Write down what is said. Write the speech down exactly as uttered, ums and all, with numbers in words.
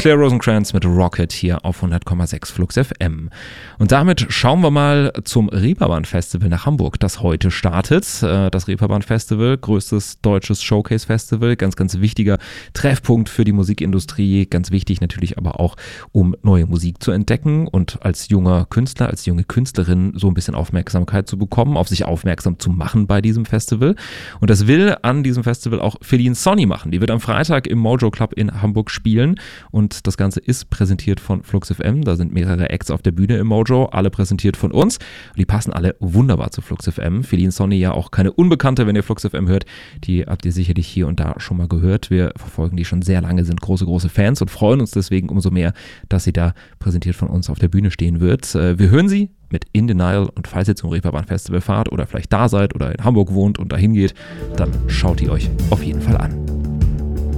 Claire Rosencrantz mit Rocket hier auf hundert Komma sechs Flux F M. Und damit schauen wir mal zum Reeperbahn Festival nach Hamburg, das heute startet. Das Reeperbahn Festival, größtes deutsches Showcase-Festival, ganz, ganz wichtiger Treffpunkt für die Musikindustrie, ganz wichtig natürlich aber auch, um neue Musik zu entdecken und als junger Künstler, als junge Künstlerin so ein bisschen Aufmerksamkeit zu bekommen, auf sich aufmerksam zu machen bei diesem Festival. Und das will an diesem Festival auch Feline Sonny machen. Die wird am Freitag im Mojo Club in Hamburg spielen und das Ganze ist präsentiert von Flux F M. Da sind mehrere Acts auf der Bühne im Mojo, alle präsentiert von uns. Und die passen alle wunderbar zu Flux F M. Feline Sonny ja auch keine Unbekannte, wenn ihr Flux F M hört. Die habt ihr sicherlich hier und da schon mal gehört. Wir verfolgen die schon sehr lange, sind große, große Fans und freuen uns deswegen umso mehr, dass sie da präsentiert von uns auf der Bühne stehen wird. Wir hören sie mit In Denial und falls ihr zum Reeperbahn Festival fahrt oder vielleicht da seid oder in Hamburg wohnt und dahin geht, dann schaut die euch auf jeden Fall an.